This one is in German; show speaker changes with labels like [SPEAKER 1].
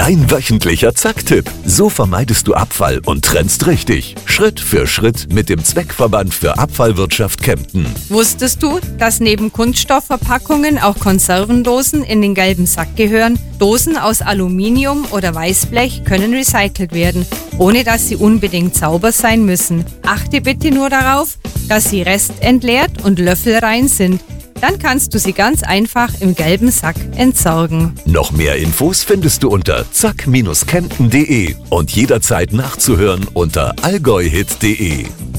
[SPEAKER 1] Dein wöchentlicher Zack-Tipp. So vermeidest du Abfall und trennst richtig. Schritt für Schritt mit dem Zweckverband für Abfallwirtschaft Kempten.
[SPEAKER 2] Wusstest du, dass neben Kunststoffverpackungen auch Konservendosen in den gelben Sack gehören? Dosen aus Aluminium oder Weißblech können recycelt werden, ohne dass sie unbedingt sauber sein müssen. Achte bitte nur darauf, dass sie restentleert und löffelrein sind. Dann kannst du sie ganz einfach im gelben Sack entsorgen.
[SPEAKER 1] Noch mehr Infos findest du unter zack-kempten.de und jederzeit nachzuhören unter allgäuhit.de.